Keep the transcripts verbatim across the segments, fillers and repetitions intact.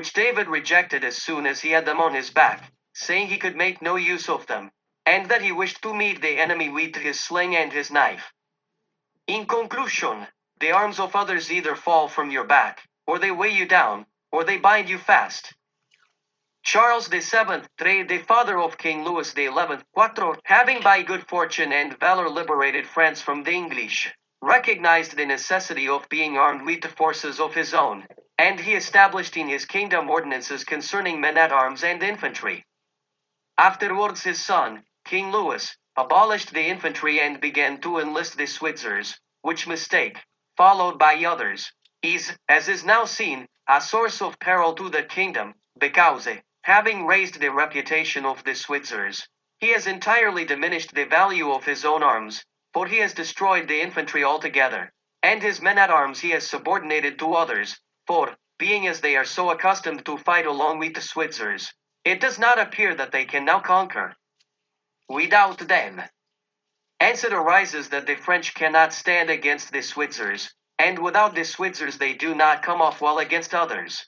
which David rejected as soon as he had them on his back, saying he could make no use of them, and that he wished to meet the enemy with his sling and his knife. In conclusion, the arms of others either fall from your back, or they weigh you down, or they bind you fast. Charles the Seventh, the father of King Louis the Eleventh, Quattro, having by good fortune and valor liberated France from the English, recognized the necessity of being armed with the forces of his own, and he established in his kingdom ordinances concerning men-at-arms and infantry. Afterwards his son, King Louis, abolished the infantry and began to enlist the Switzers, which mistake, followed by others, is, as is now seen, a source of peril to the kingdom, because, having raised the reputation of the Switzers, he has entirely diminished the value of his own arms, for he has destroyed the infantry altogether, and his men-at-arms he has subordinated to others, for, being as they are so accustomed to fight along with the Switzers, it does not appear that they can now conquer without them. Hence it arises that the French cannot stand against the Switzers, and without the Switzers they do not come off well against others.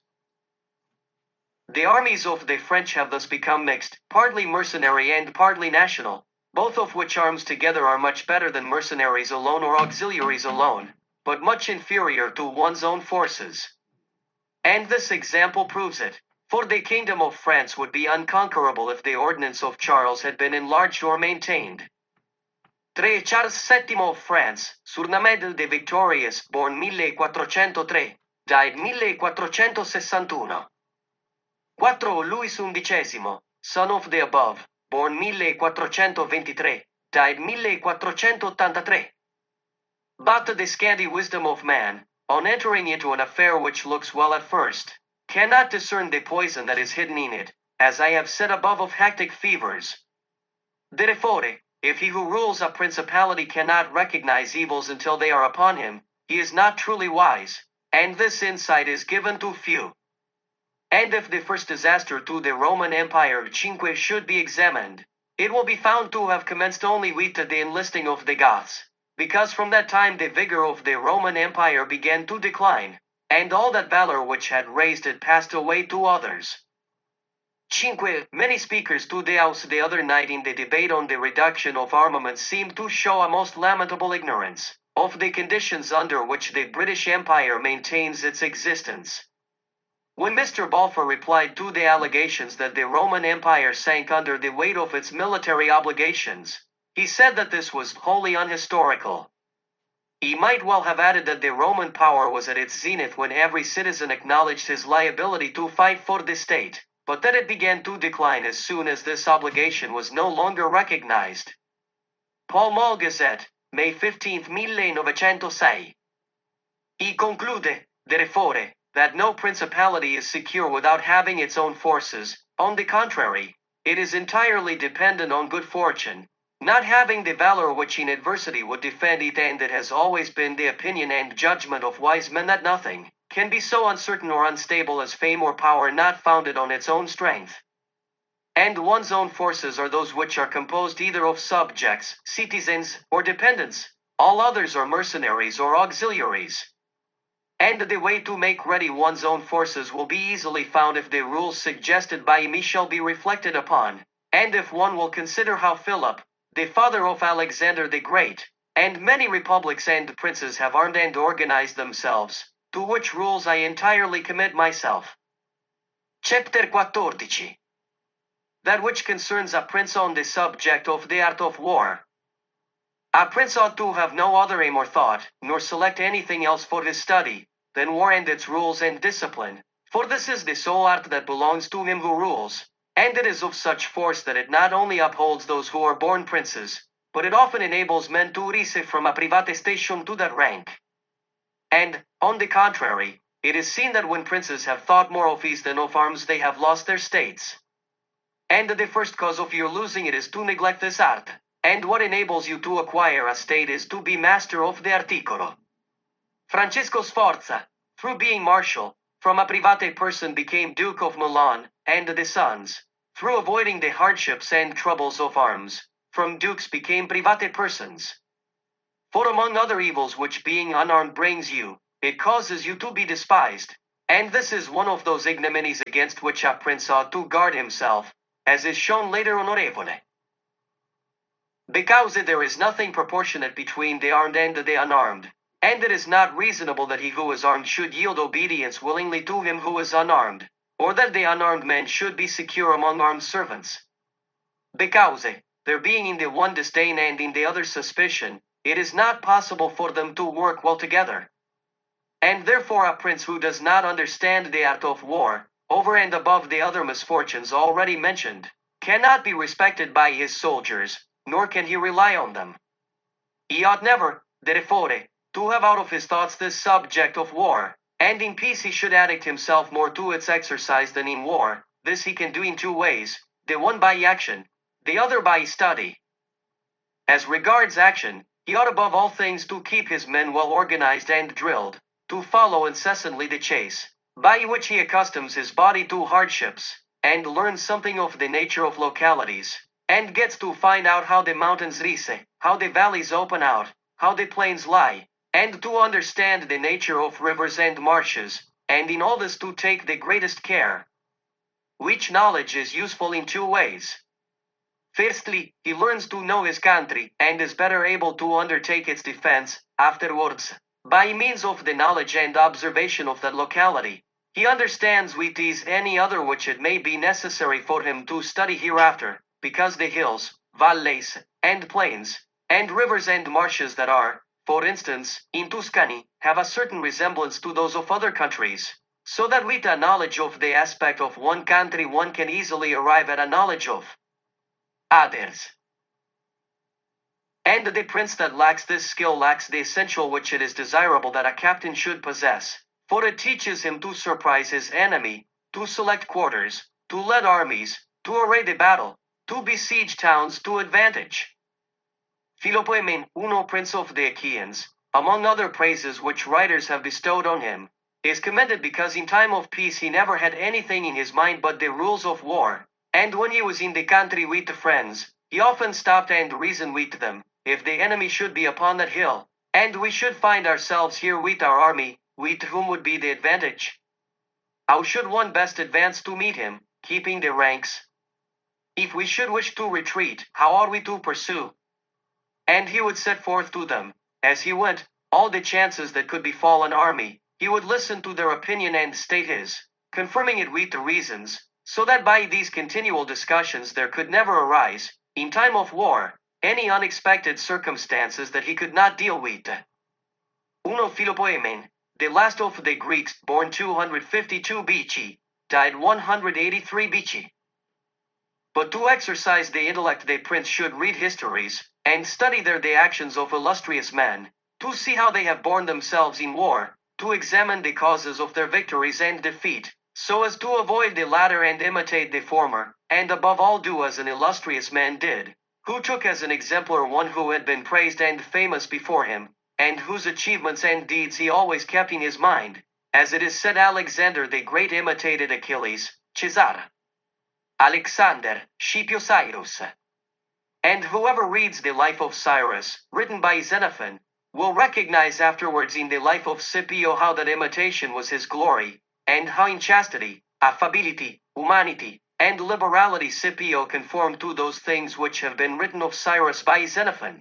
The armies of the French have thus become mixed, partly mercenary and partly national, both of which arms together are much better than mercenaries alone or auxiliaries alone, but much inferior to one's own forces. And this example proves it, for the kingdom of France would be unconquerable if the ordinance of Charles had been enlarged or maintained. three Charles settimo of France, surnamed de Victorious, born millequattrocentotre, died millequattrocentosessantuno. four Louis undicesimo, son of the above, born millequattrocentoventitré, died millequattrocentottantatré. But the scanty wisdom of man, on entering into an affair which looks well at first, cannot discern the poison that is hidden in it, as I have said above of hectic fevers. Therefore, if he who rules a principality cannot recognize evils until they are upon him, he is not truly wise, and this insight is given to few. And if the first disaster to the Roman Empire Cinque should be examined, it will be found to have commenced only with the enlisting of the Goths, because from that time the vigor of the Roman Empire began to decline, and all that valor which had raised it passed away to others. Cinque, many speakers to the House the other night in the debate on the reduction of armaments seemed to show a most lamentable ignorance of the conditions under which the British Empire maintains its existence. When Mister Balfour replied to the allegations that the Roman Empire sank under the weight of its military obligations, he said that this was wholly unhistorical. He might well have added that the Roman power was at its zenith when every citizen acknowledged his liability to fight for the state, but that it began to decline as soon as this obligation was no longer recognized. Pall Mall Gazette, May fifteenth, millenovecentosei. He conclude, therefore, that no principality is secure without having its own forces. On the contrary, it is entirely dependent on good fortune, not having the valor which in adversity would defend it, and it has always been the opinion and judgment of wise men that nothing can be so uncertain or unstable as fame or power not founded on its own strength. And one's own forces are those which are composed either of subjects, citizens, or dependents. All others are mercenaries or auxiliaries. And the way to make ready one's own forces will be easily found if the rules suggested by me shall be reflected upon, and if one will consider how Philip, the father of Alexander the Great, and many republics and princes have armed and organized themselves, to which rules I entirely commit myself. Chapter fourteen. That which concerns a prince on the subject of the art of war. A prince ought to have no other aim or thought, nor select anything else for his study, than war and its rules and discipline, for this is the sole art that belongs to him who rules, and it is of such force that it not only upholds those who are born princes, but it often enables men to rise from a private station to that rank. And, on the contrary, it is seen that when princes have thought more of peace than of arms they have lost their states. And the first cause of your losing it is to neglect this art, and what enables you to acquire a state is to be master of the articolo. Francesco Sforza, through being marshal, from a private person became Duke of Milan, and the sons, through avoiding the hardships and troubles of arms, from dukes became private persons. For among other evils which being unarmed brings you, it causes you to be despised, And this is one of those ignominies against which a prince ought to guard himself, as is shown later onorevole. Because there is nothing proportionate between the armed and the unarmed, and it is not reasonable that he who is armed should yield obedience willingly to him who is unarmed, or that the unarmed men should be secure among armed servants. Because, there being in the one disdain and in the other suspicion, it is not possible for them to work well together. And therefore a prince who does not understand the art of war, over and above the other misfortunes already mentioned, cannot be respected by his soldiers, nor can he rely on them. He ought never, therefore, to have out of his thoughts this subject of war, and in peace he should addict himself more to its exercise than in war. This he can do in two ways, the one by action, the other by study. As regards action, he ought above all things to keep his men well organized and drilled, to follow incessantly the chase, by which he accustoms his body to hardships, and learns something of the nature of localities, and gets to find out how the mountains rise, how the valleys open out, how the plains lie, and to understand the nature of rivers and marshes, and in all this to take the greatest care. Which knowledge is useful in two ways. Firstly, he learns to know his country, and is better able to undertake its defense. Afterwards, by means of the knowledge and observation of that locality, he understands with ease any other which it may be necessary for him to study hereafter, because the hills, valleys, and plains, and rivers and marshes that are, for instance, in Tuscany, have a certain resemblance to those of other countries, so that with a knowledge of the aspect of one country one can easily arrive at a knowledge of others. And the prince that lacks this skill lacks the essential which it is desirable that a captain should possess, for it teaches him to surprise his enemy, to select quarters, to lead armies, to array the battle, to besiege towns to advantage. Philopoemen, uno prince of the Achaeans, among other praises which writers have bestowed on him, is commended because in time of peace he never had anything in his mind but the rules of war, and when he was in the country with the friends, he often stopped and reasoned with them, if the enemy should be upon that hill, and we should find ourselves here with our army, with whom would be the advantage? How should one best advance to meet him, keeping the ranks? If we should wish to retreat, how ought we to pursue? And he would set forth to them, as he went, all the chances that could befall an army. He would listen to their opinion and state his, confirming it with the reasons, so that by these continual discussions there could never arise, in time of war, any unexpected circumstances that he could not deal with. Uno Philopoemen, the last of the Greeks, born two hundred fifty-two B C, died one hundred eighty-three B C. But to exercise the intellect the prince should read histories, and study there the actions of illustrious men, to see how they have borne themselves in war, to examine the causes of their victories and defeat, so as to avoid the latter and imitate the former, and above all do as an illustrious man did, who took as an exemplar one who had been praised and famous before him, and whose achievements and deeds he always kept in his mind, as it is said Alexander the Great imitated Achilles, Caesar, Alexander, Scipio Cyrus. And whoever reads the life of Cyrus, written by Xenophon, will recognize afterwards in the life of Scipio how that imitation was his glory, and how in chastity, affability, humanity, and liberality Scipio conformed to those things which have been written of Cyrus by Xenophon.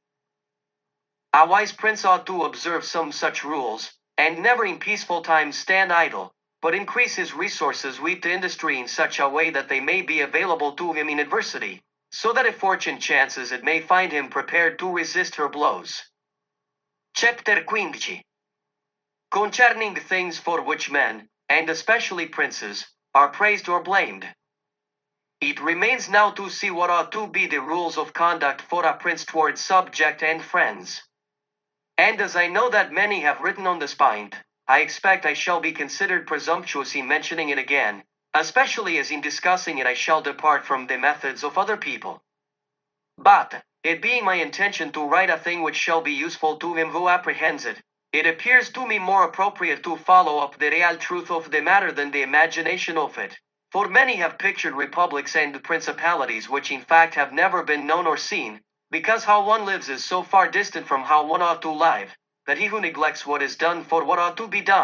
A wise prince ought to observe some such rules, and never in peaceful times stand idle, but increase his resources with industry in such a way that they may be available to him in adversity, so that if fortune chances it may find him prepared to resist her blows. Chapter fifteen. Concerning things for which men, and especially princes, are praised or blamed. It remains now to see what ought to be the rules of conduct for a prince towards subject and friends. And as I know that many have written on this point, I expect I shall be considered presumptuous in mentioning it again, especially as in discussing it I shall depart from the methods of other people. But, it being my intention to write a thing which shall be useful to him who apprehends it, it appears to me more appropriate to follow up the real truth of the matter than the imagination of it. For many have pictured republics and principalities which in fact have never been known or seen, because how one lives is so far distant from how one ought to live, that he who neglects what is done for what ought to be done,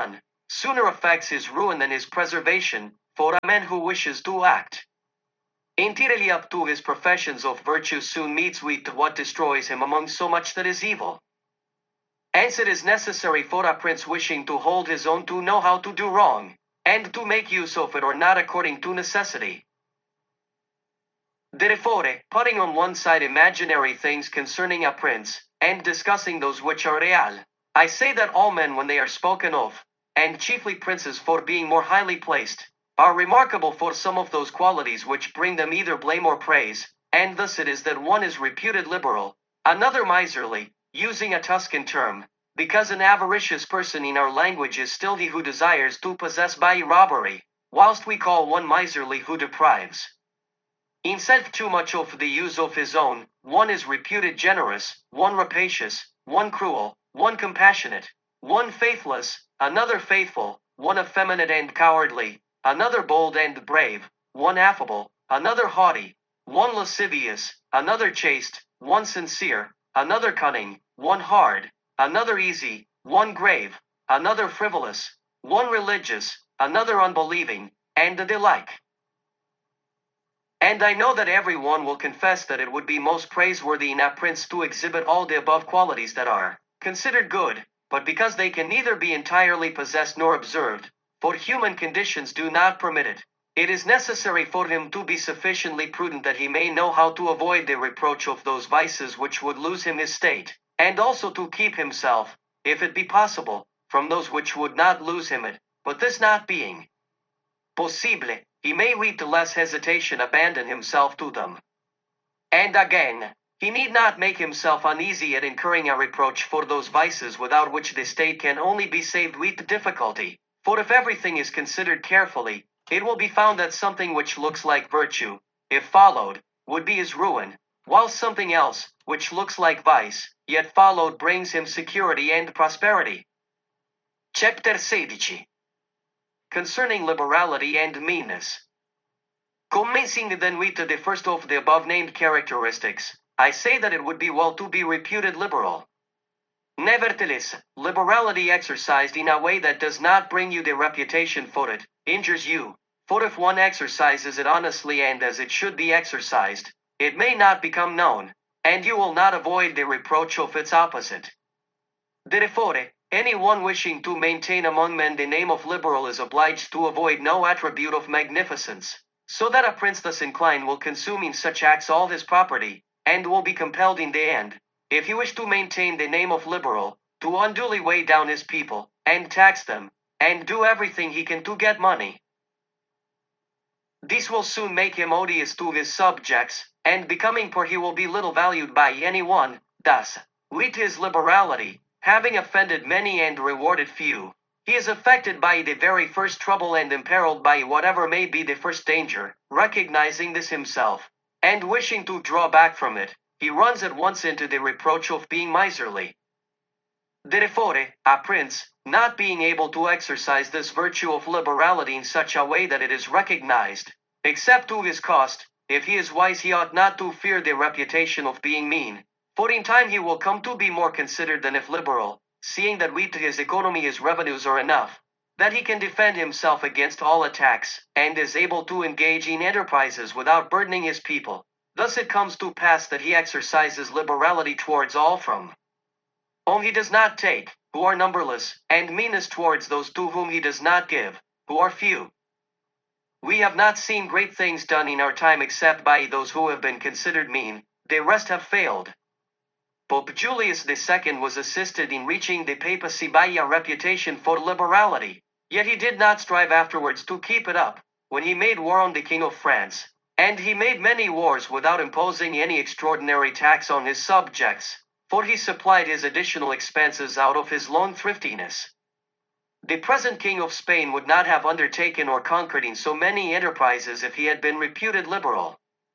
sooner affects his ruin than his preservation, for a man who wishes to act entirely up to his professions of virtue soon meets with what destroys him among so much that is evil. Hence it is necessary for a prince wishing to hold his own to know how to do wrong, and to make use of it or not according to necessity. Therefore, putting on one side imaginary things concerning a prince, and discussing those which are real, I say that all men when they are spoken of, and chiefly princes for being more highly placed, are remarkable for some of those qualities which bring them either blame or praise, and thus it is that one is reputed liberal, another miserly, using a Tuscan term, because an avaricious person in our language is still he who desires to possess by robbery, whilst we call one miserly who deprives himself too much of the use of his own. One is reputed generous, one rapacious, one cruel, one compassionate, one faithless, another faithful, one effeminate and cowardly, another bold and brave, one affable, another haughty, one lascivious, another chaste, one sincere, another cunning, one hard, another easy, one grave, another frivolous, one religious, another unbelieving, and the like. And I know that every one will confess that it would be most praiseworthy in a prince to exhibit all the above qualities that are considered good, but because they can neither be entirely possessed nor observed, for human conditions do not permit it, it is necessary for him to be sufficiently prudent that he may know how to avoid the reproach of those vices which would lose him his state, and also to keep himself, if it be possible, from those which would not lose him it, but this not being possible, he may with less hesitation abandon himself to them. And again, he need not make himself uneasy at incurring a reproach for those vices without which the state can only be saved with difficulty, for if everything is considered carefully, it will be found that something which looks like virtue, if followed, would be his ruin, while something else, which looks like vice, yet followed brings him security and prosperity. Chapter sixteen. Concerning liberality and meanness. Commencing then with the first of the above-named characteristics, I say that it would be well to be reputed liberal. Nevertheless, liberality exercised in a way that does not bring you the reputation for it, injures you, for if one exercises it honestly and as it should be exercised, it may not become known, and you will not avoid the reproach of its opposite. Therefore, any one wishing to maintain among men the name of liberal is obliged to avoid no attribute of magnificence, so that a prince thus inclined will consume in such acts all his property, and will be compelled in the end, if he wish to maintain the name of liberal, to unduly weigh down his people, and tax them, and do everything he can to get money. This will soon make him odious to his subjects, and becoming poor he will be little valued by any one. Thus, with his liberality, having offended many and rewarded few, he is affected by the very first trouble and imperiled by whatever may be the first danger. Recognizing this himself, and wishing to draw back from it, he runs at once into the reproach of being miserly. Therefore, a prince, not being able to exercise this virtue of liberality in such a way that it is recognized, except to his cost, if he is wise he ought not to fear the reputation of being mean, for in time he will come to be more considered than if liberal, seeing that with his economy his revenues are enough, that he can defend himself against all attacks, and is able to engage in enterprises without burdening his people. Thus it comes to pass that he exercises liberality towards all from whom he does not take, who are numberless, and meanness towards those to whom he does not give, who are few. We have not seen great things done in our time except by those who have been considered mean, the rest have failed. Pope Julius the Second was assisted in reaching the papacy by a reputation for liberality, yet he did not strive afterwards to keep it up, when he made war on the King of France, and he made many wars without imposing any extraordinary tax on his subjects, for he supplied his additional expenses out of his long thriftiness. The present King of Spain would not have undertaken or conquered in so many enterprises if he had been reputed liberal.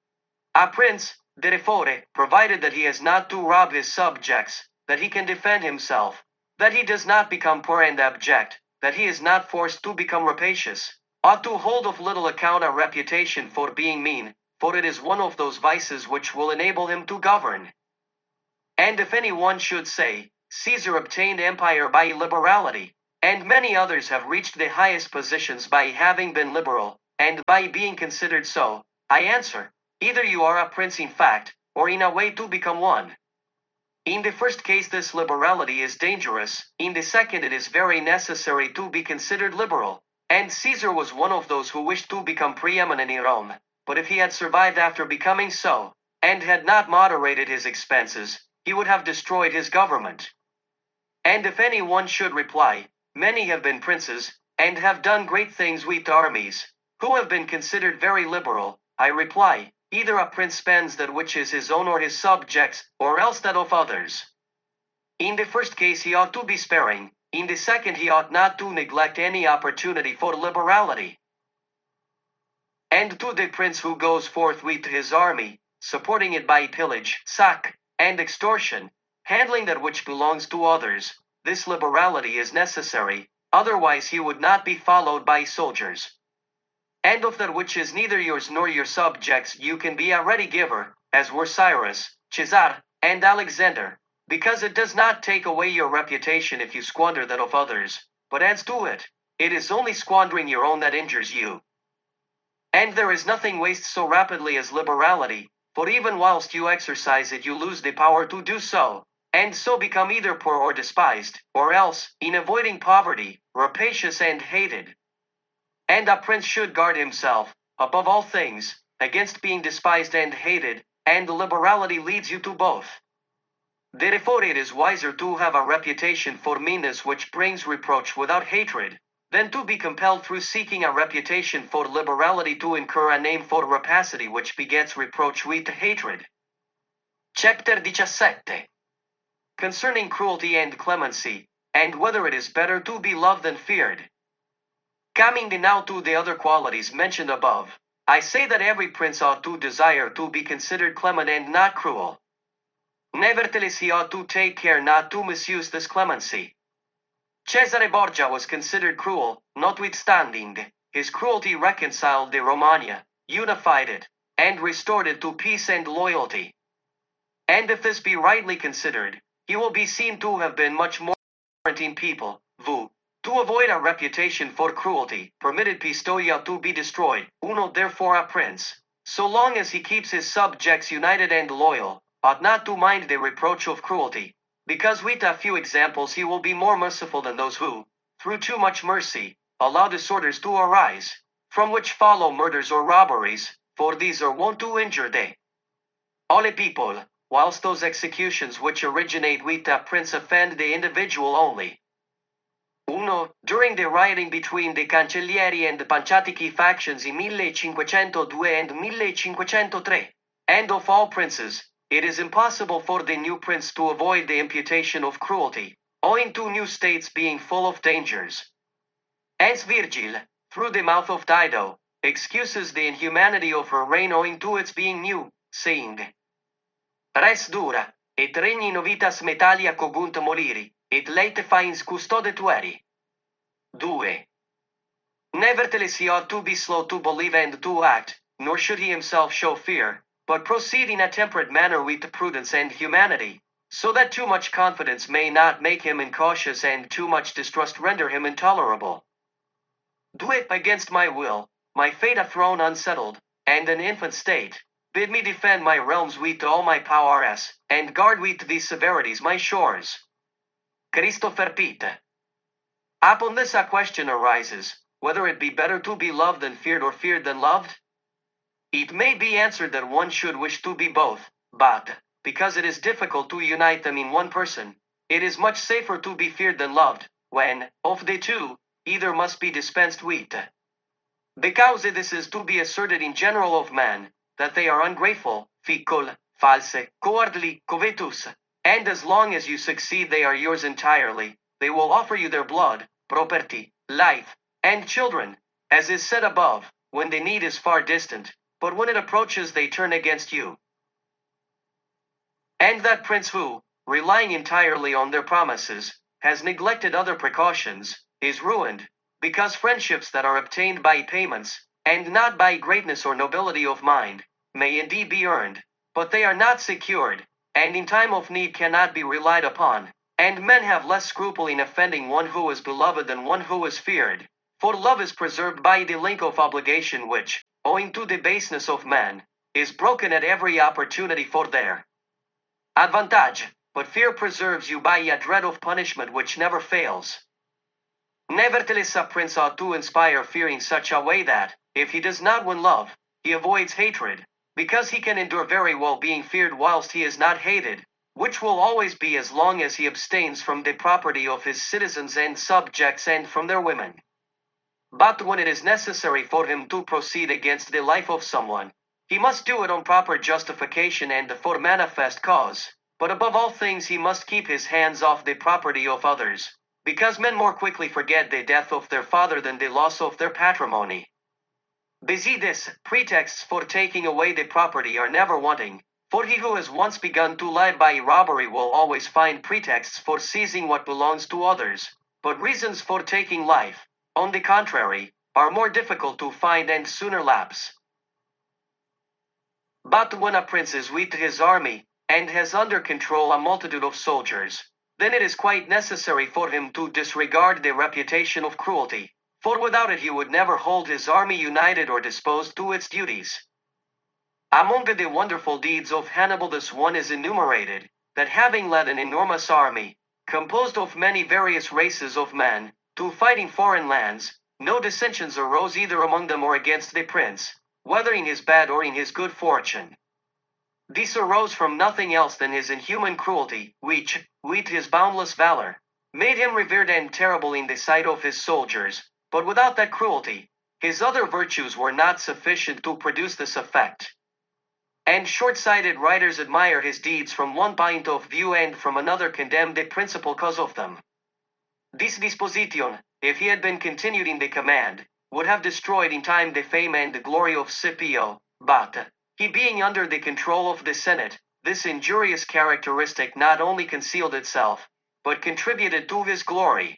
A prince, therefore, provided that he has not to rob his subjects, that he can defend himself, that he does not become poor and abject, that he is not forced to become rapacious, ought to hold of little account a reputation for being mean, for it is one of those vices which will enable him to govern. And if any one should say, Caesar obtained empire by liberality, And many others have reached the highest positions by having been liberal, and by being considered so. I answer, either you are a prince in fact, or in a way to become one. In the first case this liberality is dangerous, in the second it is very necessary to be considered liberal. And Caesar was one of those who wished to become preeminent in Rome, but if he had survived after becoming so, and had not moderated his expenses, he would have destroyed his government. And if any one should reply, many have been princes, and have done great things with armies, who have been considered very liberal, I reply, either a prince spends that which is his own or his subjects, or else that of others. In the first case he ought to be sparing, in the second he ought not to neglect any opportunity for liberality. And to the prince who goes forth with his army, supporting it by pillage, sack, and extortion, handling that which belongs to others, this liberality is necessary, otherwise he would not be followed by soldiers. And of that which is neither yours nor your subjects you can be a ready giver, as were Cyrus, Caesar, and Alexander, because it does not take away your reputation if you squander that of others, but adds to it. It is only squandering your own that injures you. And there is nothing wastes so rapidly as liberality, for even whilst you exercise it you lose the power to do so, and so become either poor or despised, or else, in avoiding poverty, rapacious and hated. And a prince should guard himself, above all things, against being despised and hated, and liberality leads you to both. Therefore it is wiser to have a reputation for meanness which brings reproach without hatred, than to be compelled through seeking a reputation for liberality to incur a name for rapacity which begets reproach with hatred. Chapter seventeen. Concerning cruelty and clemency, and whether it is better to be loved than feared. Coming now to the other qualities mentioned above, I say that every prince ought to desire to be considered clement and not cruel. Nevertheless he ought to take care not to misuse this clemency. Cesare Borgia was considered cruel, notwithstanding, his cruelty reconciled the Romagna, unified it, and restored it to peace and loyalty. And if this be rightly considered, he will be seen to have been much more in people, who, to avoid a reputation for cruelty, permitted Pistoia to be destroyed. Uno therefore a prince, so long as he keeps his subjects united and loyal, ought not to mind the reproach of cruelty, because with a few examples he will be more merciful than those who, through too much mercy, allow disorders to arise, from which follow murders or robberies, for these are wont to injure the all people, whilst those executions which originate with a prince offend the individual only. Uno, during the rioting between the Cancellieri and the Panciatichi factions in millecinquecentodue and millecinquecentotre, and of all princes, it is impossible for the new prince to avoid the imputation of cruelty, owing to new states being full of dangers. Hence Virgil, through the mouth of Dido, excuses the inhumanity of her reign owing to its being new, saying, Res dura, et regni novitas metalia cogunt moriri, et late fains custode tueri. two. Nevertheless he ought to be slow to believe and to act, nor should he himself show fear, but proceed in a temperate manner with prudence and humanity, so that too much confidence may not make him incautious and too much distrust render him intolerable. Do it against my will, my fate a throne unsettled, and an infant state. Bid me defend my realms with all my powers, and guard with these severities my shores. Christopher Pitt. Upon this a question arises, whether it be better to be loved than feared or feared than loved? It may be answered that one should wish to be both, but, because it is difficult to unite them in one person, it is much safer to be feared than loved, when, of the two, either must be dispensed with. Because this is to be asserted in general of man, that they are ungrateful, fickle, false, cowardly, covetous, and as long as you succeed they are yours entirely, they will offer you their blood, property, life, and children, as is said above, when the need is far distant, but when it approaches they turn against you. And that prince who, relying entirely on their promises, has neglected other precautions, is ruined, because friendships that are obtained by payments, and not by greatness or nobility of mind, may indeed be earned, but they are not secured, and in time of need cannot be relied upon, And men have less scruple in offending one who is beloved than one who is feared. For love is preserved by the link of obligation which, owing to the baseness of man, is broken at every opportunity for their advantage, but fear preserves you by a dread of punishment which never fails. Nevertheless, a prince ought to inspire fear in such a way that, if he does not win love, he avoids hatred, because he can endure very well being feared whilst he is not hated, which will always be as long as he abstains from the property of his citizens and subjects and from their women. But when it is necessary for him to proceed against the life of someone, he must do it on proper justification and for manifest cause, but above all things he must keep his hands off the property of others, because men more quickly forget the death of their father than the loss of their patrimony. Besides, pretexts for taking away the property are never wanting, for he who has once begun to lie by robbery will always find pretexts for seizing what belongs to others, but reasons for taking life, on the contrary, are more difficult to find and sooner lapse. But when a prince is with his army, and has under control a multitude of soldiers, then it is quite necessary for him to disregard the reputation of cruelty, for without it he would never hold his army united or disposed to its duties. Among the wonderful deeds of Hannibal this one is enumerated, that having led an enormous army, composed of many various races of men, to fight in foreign lands, no dissensions arose either among them or against the prince, whether in his bad or in his good fortune. This arose from nothing else than his inhuman cruelty, which, with his boundless valor, made him revered and terrible in the sight of his soldiers, but without that cruelty, his other virtues were not sufficient to produce this effect. And short-sighted writers admire his deeds from one point of view and from another condemn the principal cause of them. This disposition, if he had been continued in the command, would have destroyed in time the fame and the glory of Scipio, but, he being under the control of the Senate, this injurious characteristic not only concealed itself, but contributed to his glory.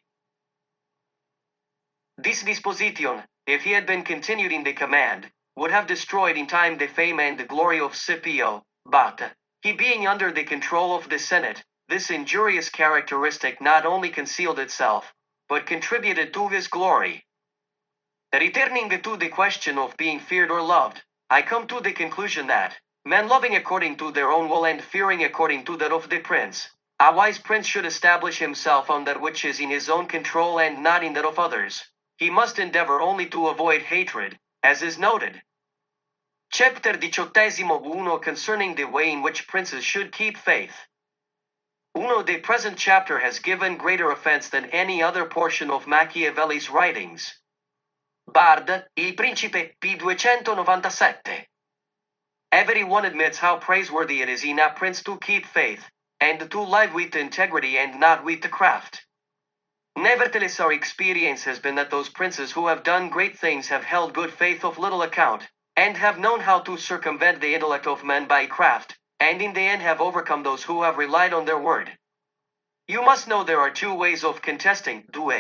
This disposition, if he had been continued in the command, would have destroyed in time the fame and the glory of Scipio, but, he being under the control of the Senate, this injurious characteristic not only concealed itself, but contributed to his glory. Returning to the question of being feared or loved, I come to the conclusion that, men loving according to their own will and fearing according to that of the prince, a wise prince should establish himself on that which is in his own control and not in that of others. He must endeavor only to avoid hatred, as is noted. Chapter diciottesimo uno concerning the way in which princes should keep faith. Uno, the present chapter has given greater offense than any other portion of Machiavelli's writings. Bard, Il Principe, p. duecentonovantasette. Everyone admits how praiseworthy it is in a prince to keep faith, and to live with integrity and not with craft. Nevertheless, our experience has been that those princes who have done great things have held good faith of little account, and have known how to circumvent the intellect of men by craft, and in the end have overcome those who have relied on their word. You must know there are two ways of contesting, due.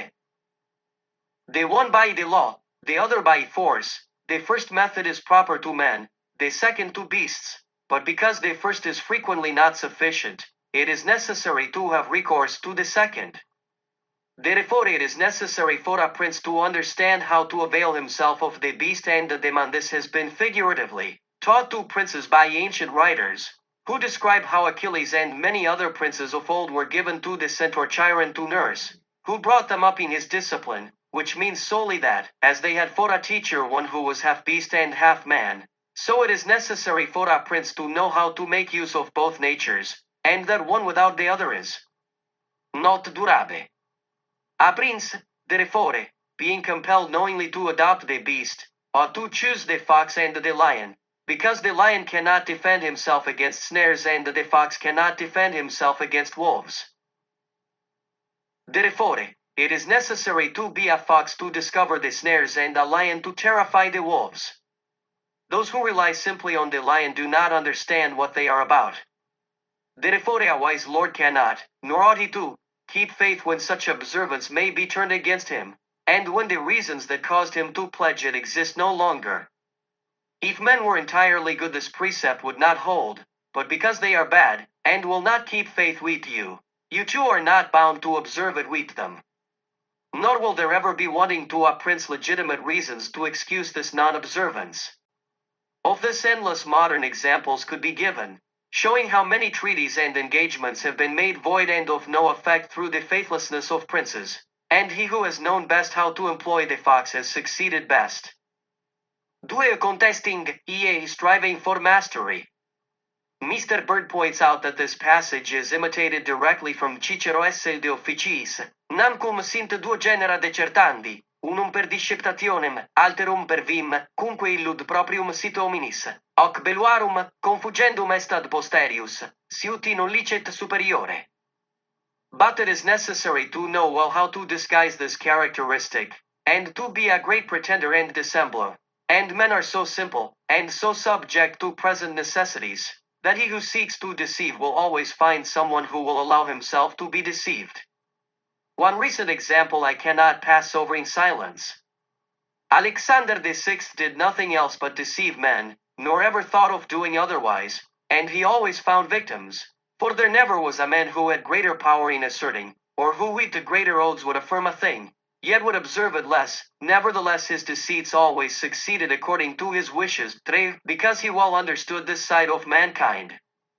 The one by the law, the other by force. The first method is proper to men, the second to beasts, but because the first is frequently not sufficient, it is necessary to have recourse to the second. Therefore it is necessary for a prince to understand how to avail himself of the beast, and the man this has been figuratively taught to princes by ancient writers, who describe how Achilles and many other princes of old were given to the centaur Chiron to nurse, who brought them up in his discipline, which means solely that, as they had for a teacher one who was half beast and half man, so it is necessary for a prince to know how to make use of both natures, and that one without the other is not durable. A prince, therefore, being compelled knowingly to adopt the beast, ought to choose the fox and the lion, because the lion cannot defend himself against snares and the fox cannot defend himself against wolves. Therefore, it is necessary to be a fox to discover the snares and a lion to terrify the wolves. Those who rely simply on the lion do not understand what they are about. Therefore a wise lord cannot, nor ought he to, keep faith when such observance may be turned against him, and when the reasons that caused him to pledge it exist no longer. If men were entirely good, this precept would not hold, but because they are bad, and will not keep faith with you, You too are not bound to observe it with them. Nor will there ever be wanting to a prince legitimate reasons to excuse this non-observance. Of this endless modern examples could be given, showing how many treaties and engagements have been made void and of no effect through the faithlessness of princes, and he who has known best how to employ the fox has succeeded best. Due contesting, ea striving for mastery. Mister Bird points out that this passage is imitated directly from Cicero Esse de Officiis, namcum sint duo genera decertandi, unum per disceptationem, alterum per vim, cumque illud proprium sit hominis, hoc belluarum, confugendum est ad posterius, siuti non licet superiore. But it is necessary to know well how to disguise this characteristic, and to be a great pretender and dissembler. And men are so simple, and so subject to present necessities, that he who seeks to deceive will always find someone who will allow himself to be deceived. One recent example I cannot pass over in silence. Alexander the Sixth did nothing else but deceive men, nor ever thought of doing otherwise, and he always found victims, for there never was a man who had greater power in asserting, or who with the greater oaths would affirm a thing, yet would observe it less. Nevertheless his deceits always succeeded according to his wishes, tre, because he well understood this side of mankind.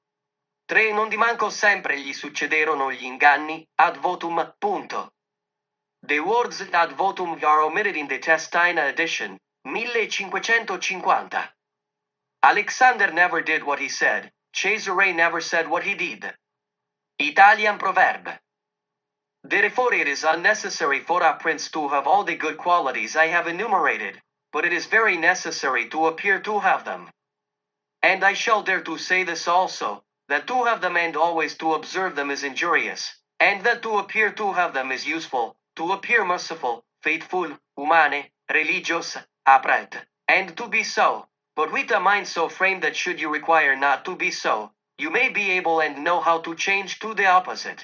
tre Non di manco sempre gli succederono gli inganni, ad votum, punto. The words ad votum are omitted in the Testina edition, millecinquecentocinquanta. Alexander never did what he said, Cesare never said what he did. Italian proverb. Therefore it is unnecessary for a prince to have all the good qualities I have enumerated, but it is very necessary to appear to have them. And I shall dare to say this also, that to have them and always to observe them is injurious, and that to appear to have them is useful, to appear merciful, faithful, humane, religious, upright, and to be so, but with a mind so framed that should you require not to be so, you may be able and know how to change to the opposite.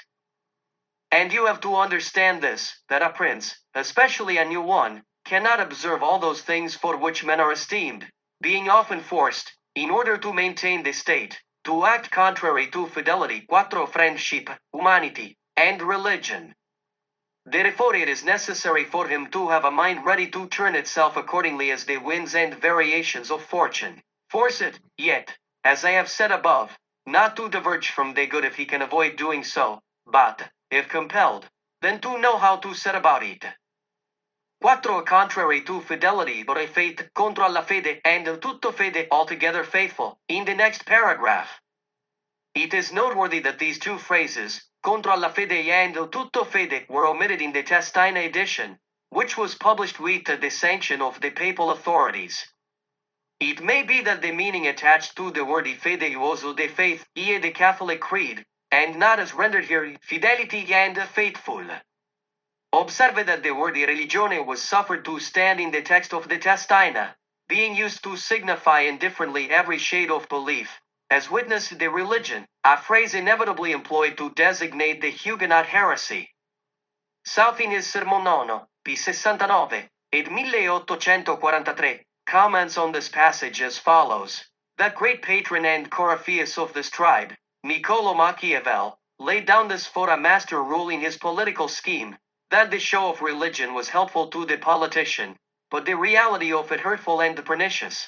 And you have to understand this, that a prince, especially a new one, cannot observe all those things for which men are esteemed, being often forced, in order to maintain the state, to act contrary to fidelity, quattro friendship, humanity, and religion. Therefore it is necessary for him to have a mind ready to turn itself accordingly as the winds and variations of fortune force it, yet, as I have said above, not to diverge from the good if he can avoid doing so, but, if compelled, then to know how to set about it. Quattro contrary to fidelity but a faith contra la fede and tutto fede altogether faithful, in the next paragraph. It is noteworthy that these two phrases, contra la fede and tutto fede, were omitted in the Testina edition, which was published with the sanction of the papal authorities. It may be that the meaning attached to the word fede was the faith, ie the Catholic creed, and not as rendered here, fidelity and faithful. Observe that the word religione was suffered to stand in the text of the Testina, being used to signify indifferently every shade of belief, as witness the religion, a phrase inevitably employed to designate the Huguenot heresy. South in his Sermon Nono, p. sessantanove, ed milleottocentoquarantatré, comments on this passage as follows. That great patron and corypheus of this tribe, Niccolo Machiavel, laid down this for a master rule in his political scheme, that the show of religion was helpful to the politician, but the reality of it hurtful and pernicious.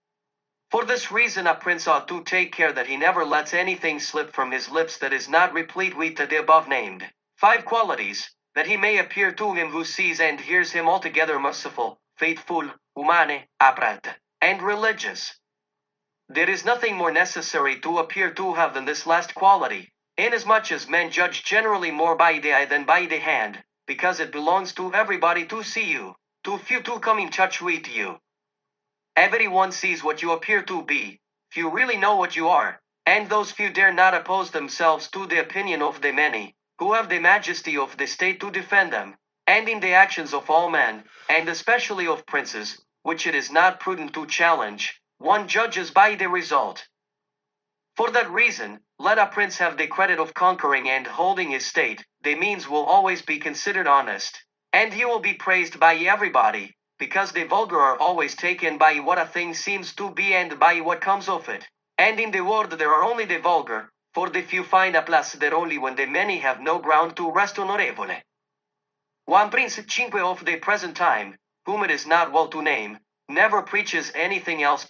For this reason a prince ought to take care that he never lets anything slip from his lips that is not replete with the above named five qualities, that he may appear to him who sees and hears him altogether merciful, faithful, humane, upright, and religious. There is nothing more necessary to appear to have than this last quality, inasmuch as men judge generally more by the eye than by the hand, because it belongs to everybody to see you, too few to come in touch with you. Everyone sees what you appear to be, few really know what you are, and those few dare not oppose themselves to the opinion of the many, who have the majesty of the state to defend them, and in the actions of all men, and especially of princes, which it is not prudent to challenge, one judges by the result. For that reason, let a prince have the credit of conquering and holding his state, the means will always be considered honest, and he will be praised by everybody, because the vulgar are always taken by what a thing seems to be and by what comes of it, and in the world there are only the vulgar, For the few find a place there only when the many have no ground to rest onorevole. One Prince Cinque of the present time, whom it is not well to name, never preaches anything else